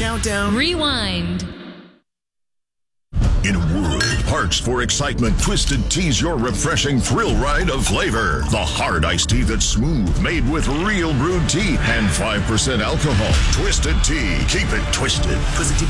Countdown. Rewind. In a world parched for excitement, Twisted Tea's your refreshing thrill ride of flavor. The hard iced tea that's smooth, made with real brewed tea and 5% alcohol. Twisted Tea. Keep it twisted. Twisted Tea